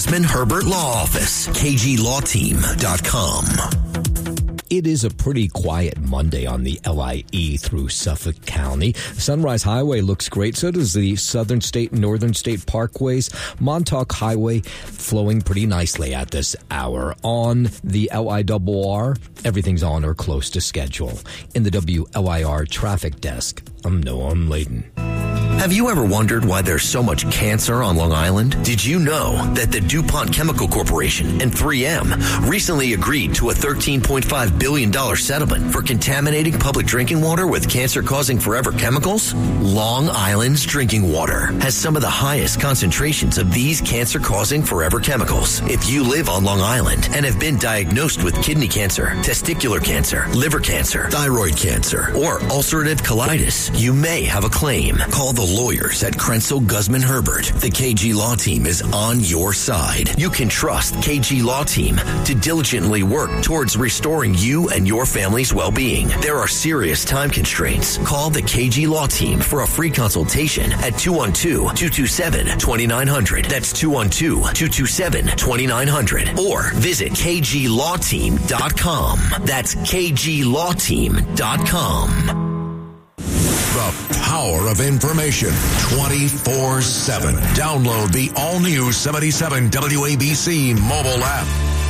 Guzman Herbert Law Office, kglawteam.com. It is a pretty quiet Monday on the LIE through Suffolk County. Sunrise Highway looks great. So does the Southern State and Northern State Parkways. Montauk Highway flowing pretty nicely at this hour. On the LIRR, everything's on or close to schedule. In the WLIR traffic desk, I'm Noam Layden. Have you ever wondered why there's so much cancer on Long Island? Did you know that the DuPont Chemical Corporation and 3M recently agreed to a $13.5 billion settlement for contaminating public drinking water with cancer-causing forever chemicals? Long Island's drinking water has some of the highest concentrations of these cancer-causing forever chemicals. If you live on Long Island and have been diagnosed with kidney cancer, testicular cancer, liver cancer, thyroid cancer, or ulcerative colitis, you may have a claim. Call the lawyers at Krenzel Guzman Herbert. The KG Law Team is on your side. You can trust KG Law Team to diligently work towards restoring you and your family's well-being. There are serious time constraints. Call the KG Law Team for a free consultation at 212-227-2900. That's 212-227-2900. Or visit kglawteam.com. That's kglawteam.com. The power of information 24/7. Download the all-new 77 WABC mobile app.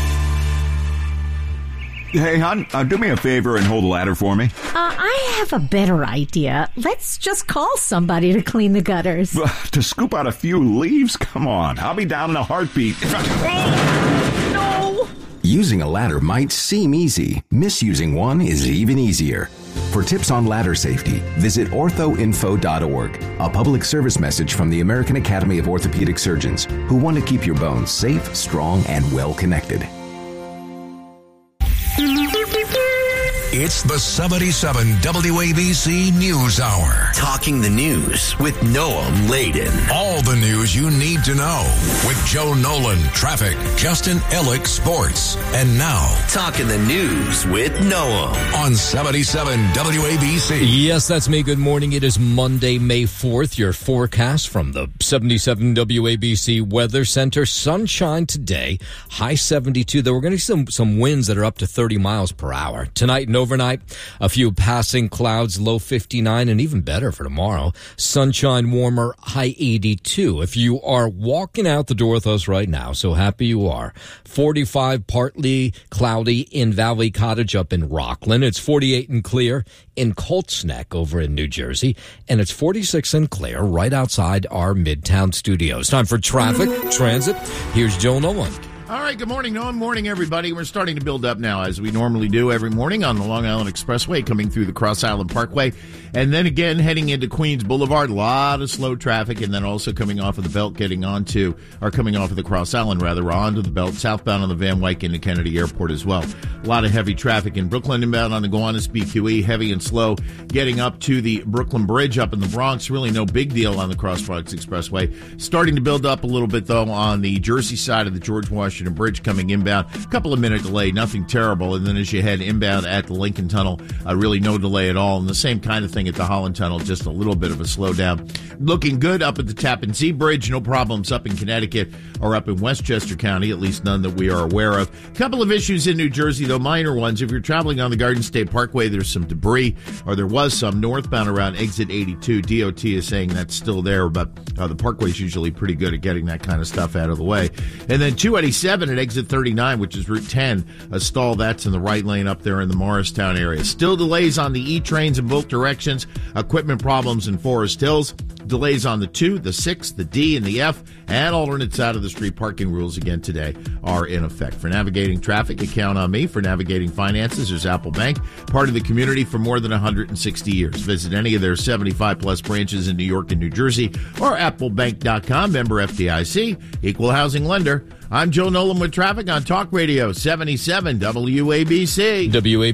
Hey, hon, do me a favor and hold the ladder for me. I have a better idea. Let's just call somebody to clean the gutters. To scoop out a few leaves? Come on, I'll be down in a heartbeat. No! Using a ladder might seem easy. Misusing one is even easier. For tips on ladder safety, visit orthoinfo.org, a public service message from the American Academy of Orthopedic Surgeons, who want to keep your bones safe, strong, and well connected. It's the 77 WABC News Hour. Talking the news with Noam Layden. All the news you need to know with Joe Nolan, traffic, Justin Ellick, sports. And now, Talking the news with Noam on 77 WABC. Yes, that's me. Good morning. It is Monday, May 4th. Your forecast from the 77 WABC Weather Center. Sunshine today, high 72. Though we're going to see some winds that are up to 30 miles per hour. Tonight and overnight, a few passing clouds, low 59, and even better for tomorrow. Sunshine warmer, high 82. If you are walking out the door with us right now, so happy you are. 45, partly cloudy in Valley Cottage up in Rockland. It's 48 and clear in Colts Neck over in New Jersey. And it's 46 and clear right outside our Midtown studios. Time for traffic, transit. Here's Joe Nolan. All right, good morning, Noam. Morning, everybody. We're starting to build up now, as we normally do every morning on the Long Island Expressway, coming through the Cross Island Parkway. And then again, heading into Queens Boulevard, a lot of slow traffic, and then also coming off of the belt, coming off of the Cross Island, onto the belt, southbound on the Van Wyck into Kennedy Airport as well. A lot of heavy traffic in Brooklyn, inbound on the Gowanus BQE, heavy and slow, getting up to the Brooklyn Bridge up in the Bronx. Really no big deal on the Cross Bronx Expressway. Starting to build up a little bit, though, on the Jersey side of the George Washington Bridge coming inbound. A couple of minute delay, nothing terrible. And then as you head inbound at the Lincoln Tunnel, really no delay at all. And the same kind of thing at the Holland Tunnel, just a little bit of a slowdown. Looking good up at the Tappan Zee Bridge. No problems up in Connecticut or up in Westchester County, at least none that we are aware of. A couple of issues in New Jersey, though, minor ones. If you're traveling on the Garden State Parkway, there's some debris, or there was some, northbound around exit 82. DOT is saying that's still there, but the Parkway's usually pretty good at getting that kind of stuff out of the way. And then 287 at exit 39, which is Route 10, a stall that's in the right lane up there in the Morristown area. Still delays on the E-trains in both directions. Equipment problems in Forest Hills. Delays on the 2, the 6, the D, and the F, and alternates out of the street parking rules again today are in effect. For navigating traffic, you count on me. For navigating finances, there's Apple Bank, part of the community for more than 160 years. Visit any of their 75-plus branches in New York and New Jersey or applebank.com, member FDIC, equal housing lender. I'm Joe Nolan with traffic on Talk Radio 77 WABC.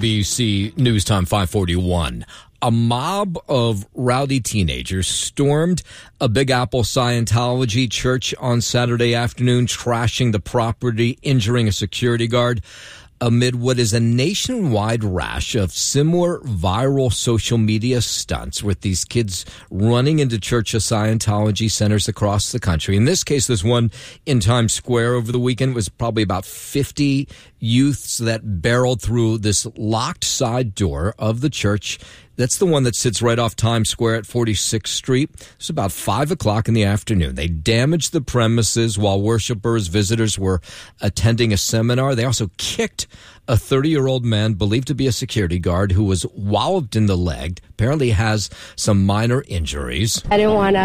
WABC News Time 541. A mob of rowdy teenagers stormed a Big Apple Scientology church on Saturday afternoon, trashing the property, injuring a security guard. amid what is a nationwide rash of similar viral social media stunts with these kids running into Church of Scientology centers across the country. In this case, there's one in Times Square over the weekend. It was probably about 50 youths that barreled through this locked side door of the church. That's the one that sits right off Times Square at 46th Street. It's about 5 o'clock in the afternoon. They damaged the premises while worshipers, visitors were attending a seminar. They also kicked a 30-year-old man believed to be a security guard who was walloped in the leg. Apparently has some minor injuries. I didn't want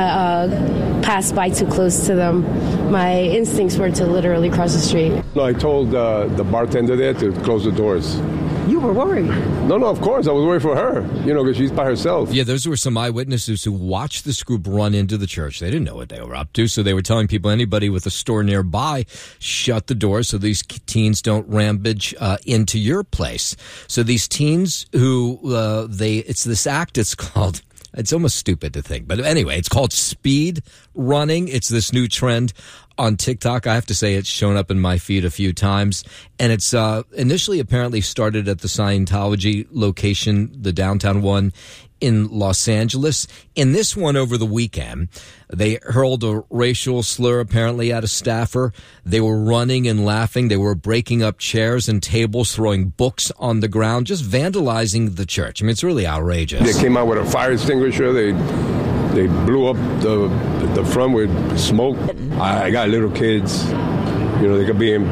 to pass by too close to them. My instincts were to literally cross the street. No, I told the bartender there to close the doors. You were worried. No, of course. I was worried for her, because she's by herself. Yeah, those were some eyewitnesses who watched this group run into the church. They didn't know what they were up to, so they were telling people, anybody with a store nearby, shut the door so these teens don't rampage into your place. So these teens who, it's this act, it's called... It's almost stupid to think. But anyway, it's called speed running. It's this new trend on TikTok. I have to say it's shown up in my feed a few times. And it's initially apparently started at the Scientology location, the downtown one in Los Angeles. In this one over the weekend, they hurled a racial slur apparently at a staffer. They were running and laughing. They were breaking up chairs and tables, throwing books on the ground, just vandalizing the church. I mean, it's really outrageous. They came out with a fire extinguisher. They blew up the front with smoke. I got little kids. They could be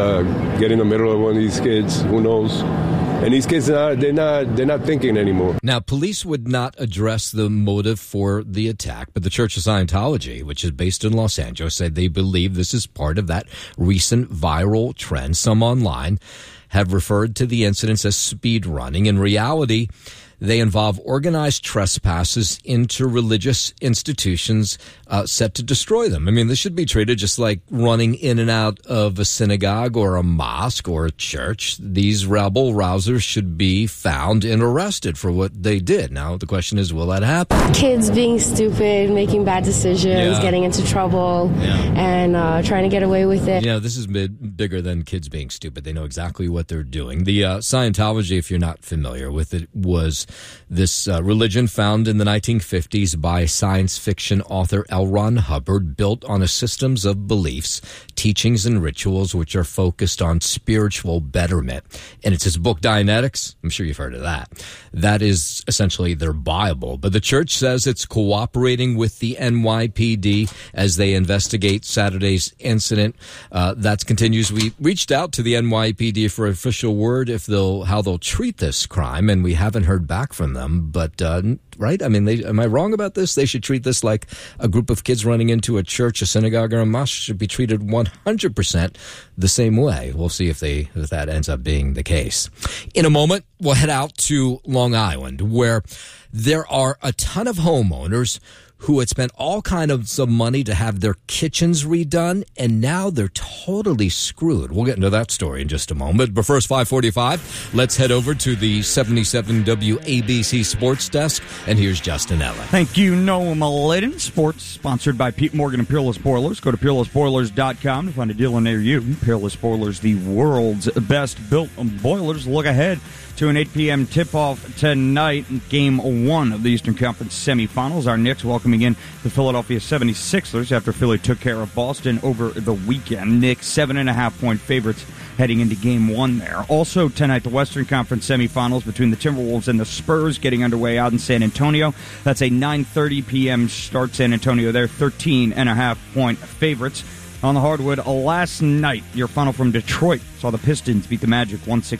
get in the middle of one of these kids. Who knows? And these kids, they're not thinking anymore. Now, police would not address the motive for the attack, but the Church of Scientology, which is based in Los Angeles, said they believe this is part of that recent viral trend. Some online have referred to the incidents as speed running. In reality, they involve organized trespasses into religious institutions set to destroy them. I mean, this should be treated just like running in and out of a synagogue or a mosque or a church. These rabble rousers should be found and arrested for what they did. Now, the question is, will that happen? Kids being stupid, making bad decisions, getting into trouble, and trying to get away with it. This is bigger than kids being stupid. They know exactly what they're doing. The Scientology, if you're not familiar with it, was this religion found in the 1950s by science fiction author L. Ron Hubbard, built on a systems of beliefs, teachings, and rituals which are focused on spiritual betterment. And it's his book, Dianetics. I'm sure you've heard of that. That is essentially their Bible. But the church says it's cooperating with the NYPD as they investigate Saturday's incident. That continues. We reached out to the NYPD for official word how they'll treat this crime, and we haven't heard back from them. But right? I mean, am I wrong about this? They should treat this like a group of kids running into a church, a synagogue, or a mosque should be treated 100% the same way. We'll see if that ends up being the case. In a moment, we'll head out to Long Island, where there are a ton of homeowners who had spent all kinds of money to have their kitchens redone, and now they're totally screwed. We'll get into that story in just a moment. But first, 5:45, let's head over to the 77 WABC Sports Desk, and here's Justin Ella. Thank you, Noah Maladen. Sports sponsored by Pete Morgan and Peerless Boilers. Go to peerlessboilers.com to find a dealer near you. Peerless Boilers, the world's best built boilers. Look ahead to an 8 p.m. tip-off tonight, Game 1 of the Eastern Conference semifinals. Our Knicks welcoming in the Philadelphia 76ers after Philly took care of Boston over the weekend. Knicks 7.5-point favorites heading into Game 1 there. Also tonight, the Western Conference semifinals between the Timberwolves and the Spurs getting underway out in San Antonio. That's a 9:30 p.m. start. San Antonio, they're 13.5-point favorites. On the hardwood, last night, your final from Detroit saw the Pistons beat the Magic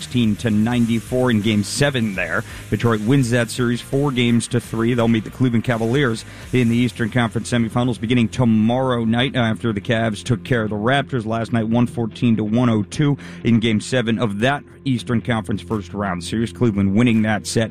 116-94 in Game 7 there. Detroit wins that series 4-3. They'll meet the Cleveland Cavaliers in the Eastern Conference semifinals beginning tomorrow night after the Cavs took care of the Raptors last night 114-102 in Game 7 of that Eastern Conference first round series. Cleveland winning that set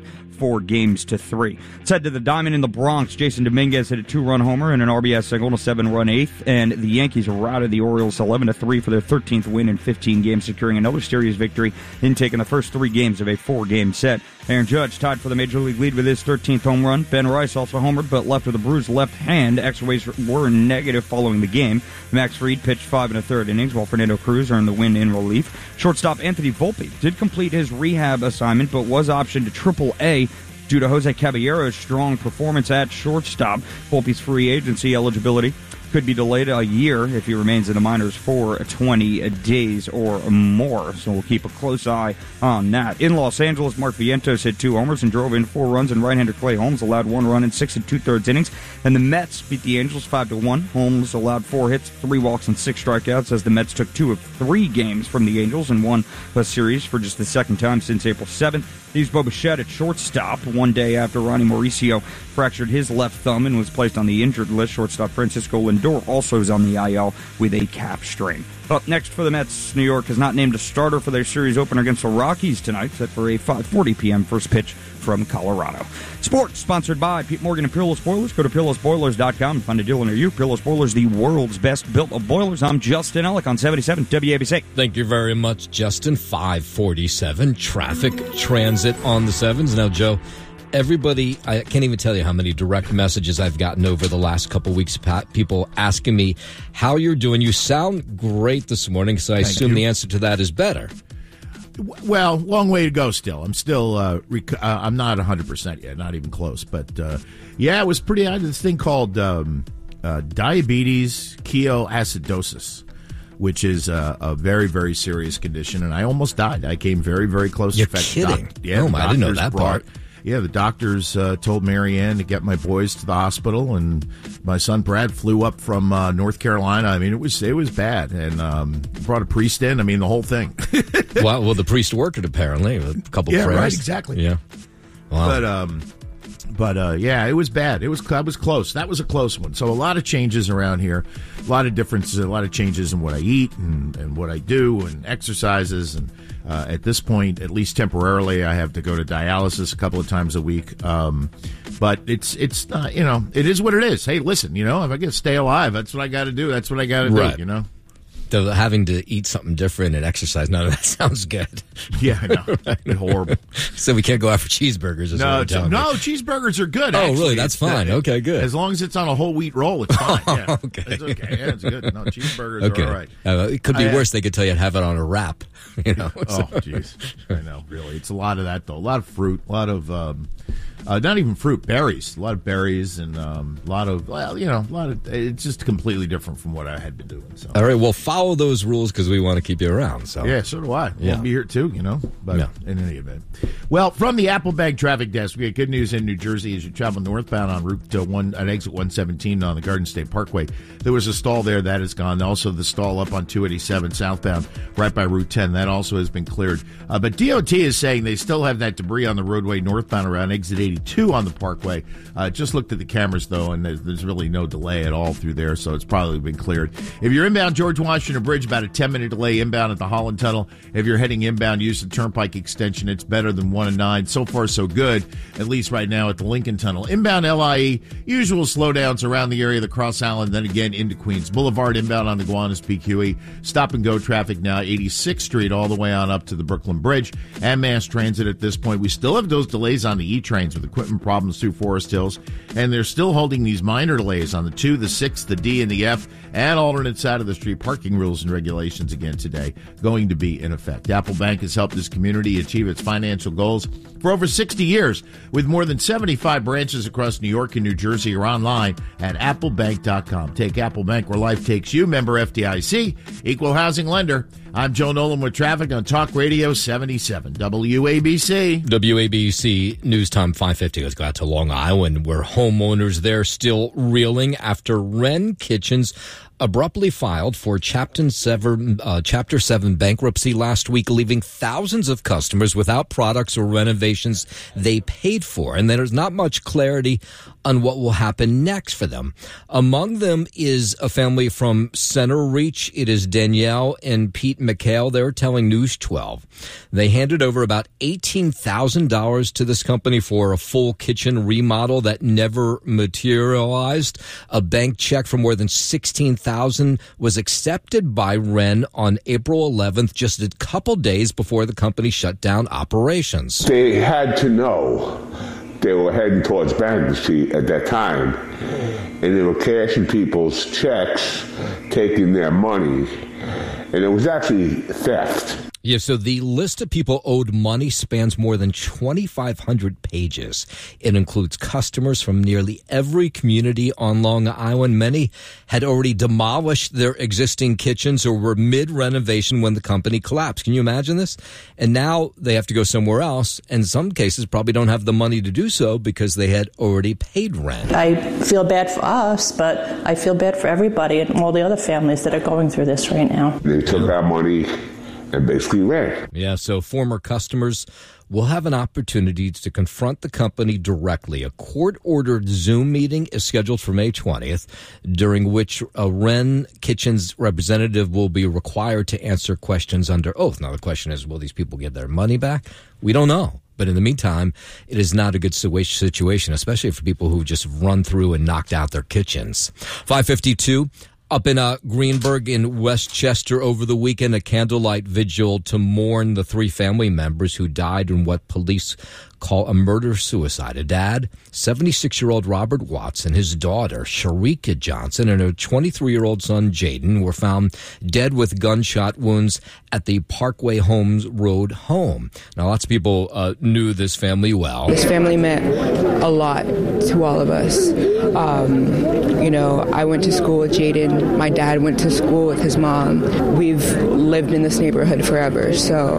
4-3. Let's head to the Diamond in the Bronx. Jason Dominguez hit a 2-run homer and an RBI single in a 7-run eighth, and the Yankees routed the Orioles 11-3 for their 13th win in 15 games to securing another series victory in taking the first 3 games of a 4-game set. Aaron Judge tied for the Major League lead with his 13th home run. Ben Rice also homered, but left with a bruised left hand. X-rays were negative following the game. Max Fried pitched 5 1/3 innings, while Fernando Cruz earned the win in relief. Shortstop Anthony Volpe did complete his rehab assignment, but was optioned to Triple-A due to Jose Caballero's strong performance at shortstop. Volpe's free agency eligibility could be delayed a year if he remains in the minors for 20 days or more. So we'll keep a close eye on that. In Los Angeles, Mark Vientos hit 2 homers and drove in 4 runs, and right-hander Clay Holmes allowed 1 run in 6 2/3 innings. And the Mets beat the Angels 5-1. Holmes allowed 4 hits, 3 walks, and 6 strikeouts as the Mets took 2 of 3 games from the Angels and won a series for just the second time since April 7th. He's Bo Bichette at shortstop 1 day after Ronnie Mauricio fractured his left thumb and was placed on the injured list. Shortstop Francisco Lindor also is on the IL with a calf strain. Up next for the Mets, New York has not named a starter for their series opener against the Rockies tonight, set for a 5:40 p.m. first pitch from Colorado. Sports, sponsored by Pete Morgan and Peerless Boilers. Go to PeerlessBoilers.com and find a dealer near you. Peerless Boilers, the world's best built of boilers. I'm Justin Ellick on 77 WABC. Thank you very much, Justin. 547, traffic, transit on the 7s. Now, Joe, everybody, I can't even tell you how many direct messages I've gotten over the last couple weeks, people asking me how you're doing. You sound great this morning, so I assume the answer to that is better. Well, long way to go still. I'm still, I'm not 100% yet, not even close. But, yeah, it was pretty, I had this thing called diabetes ketoacidosis, which is a very, very serious condition, and I almost died. I came very, very close. You're kidding. I didn't know that part. Yeah, the doctors told Marianne to get my boys to the hospital, and my son Brad flew up from North Carolina. I mean, it was bad, and brought a priest in. I mean, the whole thing. Well, the priest worked it apparently. A couple prayers. Right, exactly. Yeah. Wow. But yeah, it was bad. I was close. That was a close one. So a lot of changes around here, a lot of differences, a lot of changes in what I eat and what I do and exercises. And at this point, at least temporarily, I have to go to dialysis a couple of times a week. But it's not, it is what it is. Hey, listen, if I get to stay alive, that's what I got to do. That's what I got to do, Though having to eat something different and exercise, none of that sounds good. Yeah, I know. Horrible. So we can't go out for cheeseburgers. No, cheeseburgers are good. Oh, actually. Really? That's fine. Okay, good. As long as it's on a whole wheat roll, it's fine. Yeah. Okay. It's okay. Yeah, it's good. No, cheeseburgers are all right. It could be worse. They could tell you to have it on a wrap. Oh, jeez. I know, really. It's a lot of that, though. A lot of fruit, a lot of... not even fruit, berries. A lot of berries and a lot of, it's just completely different from what I had been doing. So. All right, well, follow those rules because we want to keep you around. So. Yeah, so do I. We'll be here too, but in any event. Well, from the Apple Bank traffic desk, we got good news in New Jersey as you travel northbound on Route 1 at exit 117 on the Garden State Parkway. There was a stall there. That is gone. Also, the stall up on 287 southbound right by Route 10. That also has been cleared. But DOT is saying they still have that debris on the roadway northbound around exit 82 on the Parkway. Just looked at the cameras, though, and there's really no delay at all through there, so it's probably been cleared. If you're inbound George Washington Bridge, about a 10-minute delay inbound at the Holland Tunnel. If you're heading inbound, use the Turnpike extension. It's better than 1 and 9. So far, so good, at least right now at the Lincoln Tunnel. Inbound LIE, usual slowdowns around the area of the Cross Island, then again into Queens Boulevard. Inbound on the Gowanus Peak Huey. Stop-and-go traffic now, 86th Street all the way on up to the Brooklyn Bridge. And mass transit at this point. We still have those delays on the E-trains with equipment problems through Forest Hills, and they're still holding these minor delays on the 2, the 6, the D, and the F, and alternate side of the street parking rules and regulations again today going to be in effect. Apple Bank has helped this community achieve its financial goals for over 60 years with more than 75 branches across New York and New Jersey or online at applebank.com. Take Apple Bank where life takes you. Member FDIC, equal housing lender. I'm Joe Nolan with traffic on Talk Radio 77 WABC. WABC News Time 550. Let's go out to Long Island, where homeowners there still reeling after Wren Kitchens abruptly filed for Chapter 7 bankruptcy last week, leaving thousands of customers without products or renovations they paid for. And there's not much clarity on what will happen next for them. Among them is a family from Center Reach. It is Danielle and Pete McHale. They're telling News 12 they handed over about $18,000 to this company for a full kitchen remodel that never materialized, a bank check for more than $16,000 $100,000 was accepted by Wren on April 11th, just a couple days before the company shut down operations. They had to know they were heading towards bankruptcy at that time, and they were cashing people's checks, taking their money, and it was actually theft. Yeah, so the list of people owed money spans more than 2,500 pages. It includes customers from nearly every community on Long Island. Many had already demolished their existing kitchens or were mid-renovation when the company collapsed. Can you imagine this? And now they have to go somewhere else, and in some cases probably don't have the money to do so because they had already paid rent. I feel bad for us, but I feel bad for everybody and all the other families that are going through this right now. They took our money and basically ran. Yeah, so former customers will have an opportunity to confront the company directly. A court-ordered Zoom meeting is scheduled for May 20th, during which a Wren Kitchens representative will be required to answer questions under oath. Now, the question is, will these people get their money back? We don't know. But in the meantime, it is not a good situation, especially for people who just run through and knocked out their kitchens. 5:52. Up in Greenburgh in Westchester over the weekend, a candlelight vigil to mourn the three family members who died in what police call a murder-suicide. A dad, 76-year-old Robert Watson, his daughter, Sharika Johnson, and her 23-year-old son, Jaden, were found dead with gunshot wounds at the Parkway Homes Road home. Now, lots of people knew this family well. This family meant a lot to all of us. I went to school with Jaden. My dad went to school with his mom. We've lived in this neighborhood forever. So,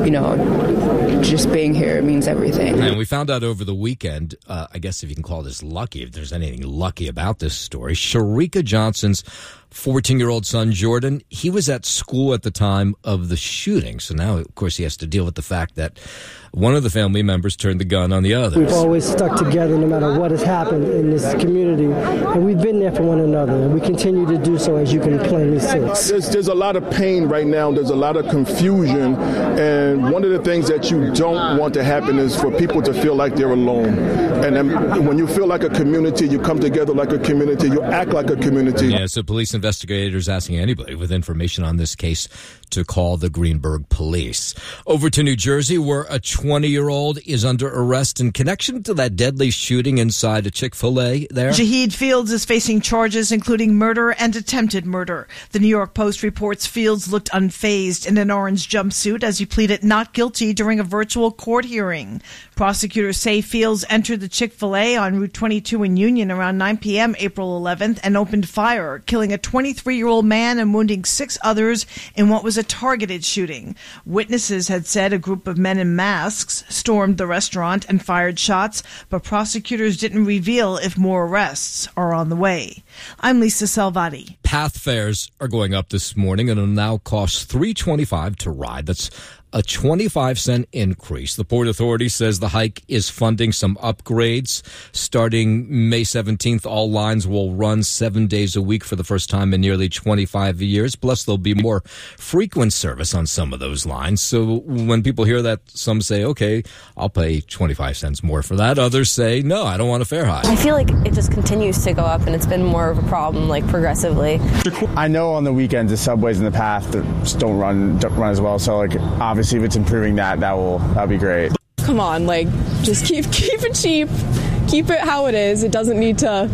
just being here means everything. And we found out over the weekend, I guess if you can call this lucky, if there's anything lucky about this story, Sharika Johnson's 14-year-old son, Jordan, he was at school at the time of the shooting. So now, of course, he has to deal with the fact that one of the family members turned the gun on the other. We've always stuck together no matter what has happened in this community, and we've been there for one another, and we continue to do so, as you can plainly see. There's a lot of pain right now. There's a lot of confusion, and one of the things that you don't want to happen is for people to feel like they're alone. And then when you feel like a community, you come together like a community, you act like a community. Yeah, so police investigators asking anybody with information on this case to call the Greenburgh police. Over to New Jersey, where a 20-year-old is under arrest in connection to that deadly shooting inside a Chick-fil-A there. Jaheed Fields is facing charges including murder and attempted murder. The New York Post reports Fields looked unfazed in an orange jumpsuit as he pleaded not guilty during a virtual court hearing. Prosecutors say Fields entered the Chick-fil-A on Route 22 in Union around 9 p.m. April 11th and opened fire, killing a 23-year-old man and wounding 6 others in what was a targeted shooting. Witnesses had said a group of men in masks stormed the restaurant and fired shots, but prosecutors didn't reveal if more arrests are on the way. I'm Lisa Salvati. Path fares are going up this morning and it'll now cost $3.25 to ride. That's a 25-cent increase. The Port Authority says the hike is funding some upgrades. Starting May 17th, all lines will run 7 days a week for the first time in nearly 25 years. Plus, there'll be more frequent service on some of those lines. So when people hear that, some say, okay, I'll pay 25 cents more for that. Others say, no, I don't want a fare hike. I feel like it just continues to go up, and it's been more of a problem, progressively. I know on the weekends the subways in the path just don't run as well. So, obviously, if it's improving that'll be great. Come on, just keep it cheap. Keep it how it is. It doesn't need to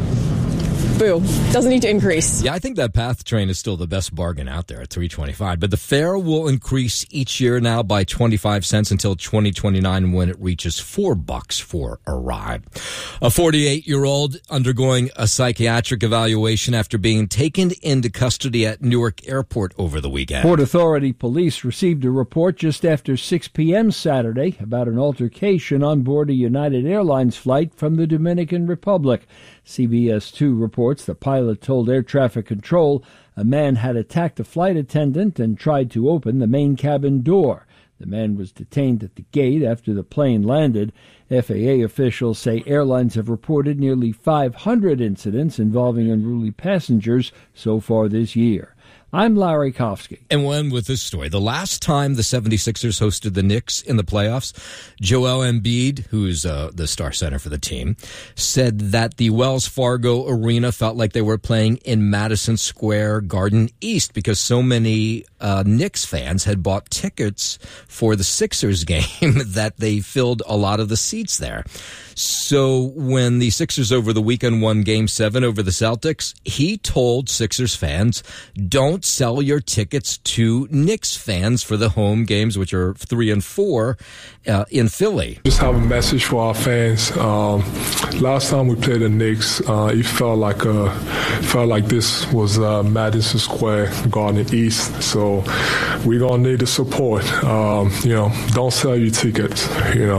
doesn't need to increase. Yeah, I think that PATH train is still the best bargain out there at $3.25. But the fare will increase each year now by 25 cents until 2029 when it reaches $4 for a ride. A 48-year-old undergoing a psychiatric evaluation after being taken into custody at Newark Airport over the weekend. Port Authority police received a report just after 6 p.m. Saturday about an altercation on board a United Airlines flight from the Dominican Republic. CBS 2 reports the pilot told air traffic control a man had attacked a flight attendant and tried to open the main cabin door. The man was detained at the gate after the plane landed. FAA officials say airlines have reported nearly 500 incidents involving unruly passengers so far this year. I'm Larry Kofsky. And we'll end with this story. The last time the 76ers hosted the Knicks in the playoffs, Joel Embiid, who's the star center for the team, said that the Wells Fargo Arena felt like they were playing in Madison Square Garden East because so many Knicks fans had bought tickets for the Sixers game that they filled a lot of the seats there. So when the Sixers over the weekend won Game 7 over the Celtics, he told Sixers fans, don't sell your tickets to Knicks fans for the home games, which are 3 and 4 in Philly. Just have a message for our fans. Last time we played the Knicks, it felt like this was Madison Square Garden East. So we're going to need the support. Don't sell your tickets,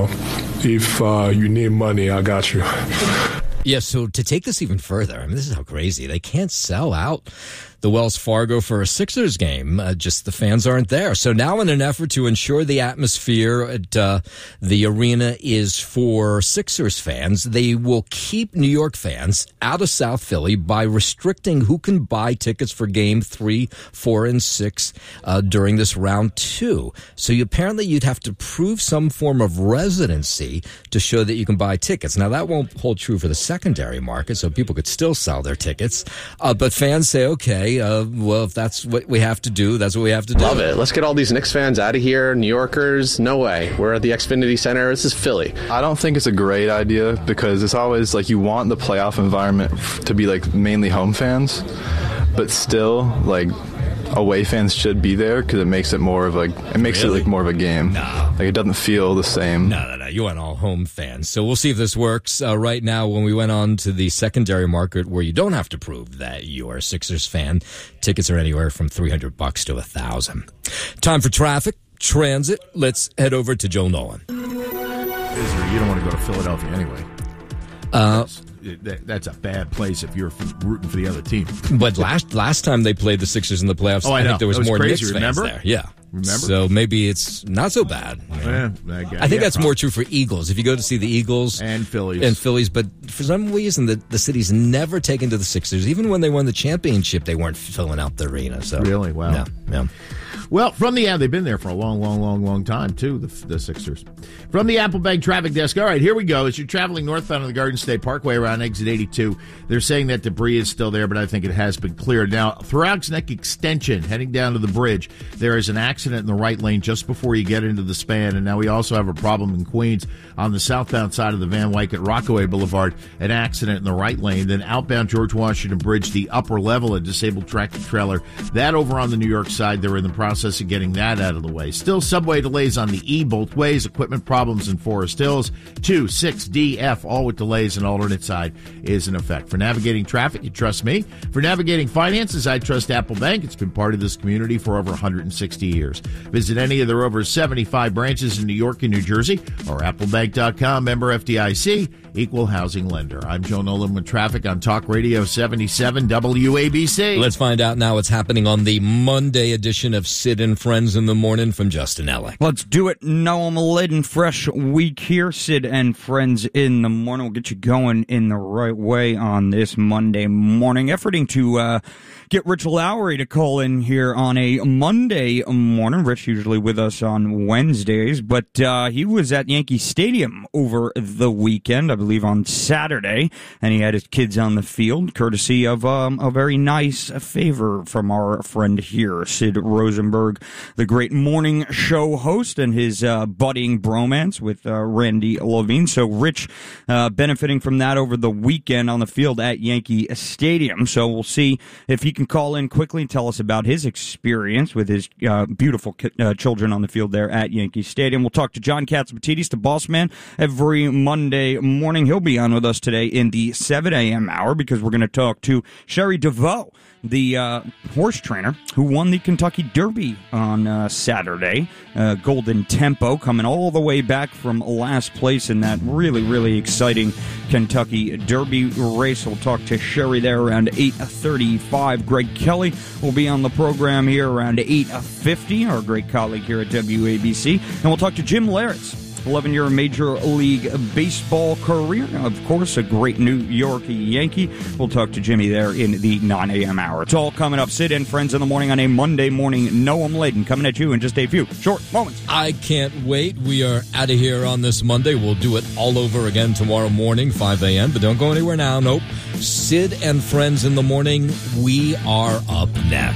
If you need money, I got you. Yeah, so to take this even further, this is how crazy. They can't sell out the Wells Fargo for a Sixers game. Just the fans aren't there. So now in an effort to ensure the atmosphere at the arena is for Sixers fans, they will keep New York fans out of South Philly by restricting who can buy tickets for Game 3, 4, and 6 during this round 2. So apparently you'd have to prove some form of residency to show that you can buy tickets. Now that won't hold true for the secondary market, so people could still sell their tickets. But fans say, okay, well, if that's what we have to do, that's what we have to do. Love it. Let's get all these Knicks fans out of here. New Yorkers, no way. We're at the Xfinity Center. This is Philly. I don't think it's a great idea because it's always like you want the playoff environment to be like mainly home fans, but still like away fans should be there because it makes it more of a more of a game. No. Like it doesn't feel the same. No. You want all home fans. So we'll see if this works. Right now, when we went on to the secondary market where you don't have to prove that you're a Sixers fan, tickets are anywhere from $300 to $1,000. Time for traffic, transit. Let's head over to Joe Nolan. You don't want to go to Philadelphia anyway. That's a bad place if you're rooting for the other team. But last time they played the Sixers in the playoffs, I think there was more crazy, Knicks remember? fans there. Yeah. Remember? So maybe it's not so bad. I think that's more true for Eagles. If you go to see the Eagles and Phillies, but for some reason the city's never taken to the Sixers. Even when they won the championship, they weren't filling out the arena. So really, wow. Yeah. Well, they've been there for a long time, too, the Sixers. From the Apple Bank traffic desk, all right, here we go. As you're traveling northbound on the Garden State Parkway around exit 82, they're saying that debris is still there, but I think it has been cleared. Now, Throughout Neck Extension, heading down to the bridge, there is an accident in the right lane just before you get into the span, and now we also have a problem in Queens on the southbound side of the Van Wyck at Rockaway Boulevard, an accident in the right lane. Then outbound George Washington Bridge, the upper level, a disabled tractor trailer. That over on the New York side, they're in the process of getting that out of the way. Still subway delays on the E both ways, equipment problems in Forest Hills. 2, 6, D, F, all with delays, and alternate side is in effect. For navigating traffic, you trust me. For navigating finances, I trust Apple Bank. It's been part of this community for over 160 years. Visit any of their over 75 branches in New York and New Jersey or applebank.com, member FDIC, equal housing lender. I'm Joe Nolan with traffic on Talk Radio 77 WABC. Let's find out now what's happening on the Monday edition of Sid and Friends in the Morning from Justin Ellick. Let's do it. Normal lit and fresh week here. Sid and Friends in the Morning. We'll get you going in the right way on this Monday morning. Efforting to get Rich Lowry to call in here on a Monday morning. Rich usually with us on Wednesdays, but he was at Yankee Stadium over the weekend, I believe on Saturday, and he had his kids on the field, courtesy of a very nice favor from our friend here, Sid Rosenberg, the great morning show host, and his budding bromance with Randy Levine. So Rich benefiting from that over the weekend on the field at Yankee Stadium. So we'll see if he can call in quickly and tell us about his experience with his beautiful children on the field there at Yankee Stadium. We'll talk to John Katsimatidis, the boss man, every Monday morning. He'll be on with us today in the 7 a.m. hour because we're going to talk to Sherry DeVoe, the horse trainer who won the Kentucky Derby on Saturday. Golden Tempo coming all the way back from last place in that really, really exciting Kentucky Derby race. We'll talk to Sherry there around 8:35. Greg Kelly will be on the program here around 8:50, our great colleague here at WABC. And we'll talk to Jim Lehretz, 11-year Major League Baseball career. Of course, a great New York Yankee. We'll talk to Jimmy there in the 9 a.m. hour. It's all coming up. Sid and Friends in the Morning on a Monday morning. Noam Laden coming at you in just a few short moments. I can't wait. We are out of here on this Monday. We'll do it all over again tomorrow morning, 5 a.m. But don't go anywhere now. Nope. Sid and Friends in the Morning. We are up next.